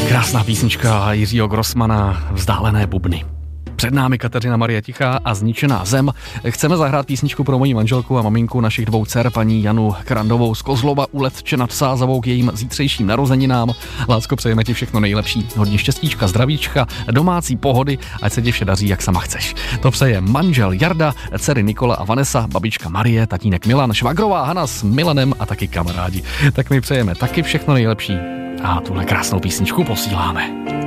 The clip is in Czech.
Krásná písnička Jiřího Grossmana Vzdálené bubny. Před námi Kateřina Marie Tichá a Zničená zem. Chceme zahrát písničku pro moji manželku a maminku našich dvou dcer, paní Janu Krandovou z Kozlova u Letče nad Sázavou k jejím zítřejším narozeninám. Lásko, přejeme ti všechno nejlepší. Hodně štěstíčka, zdravíčka, domácí pohody, ať se ti vše daří, jak sama chceš. To přeje manžel Jarda, dcery Nikola a Vanessa, babička Marie, tatínek Milan, švagrová Hana s Milanem a taky kamarádi. Tak my přejeme taky všechno nejlepší a tuhle krásnou písničku posíláme.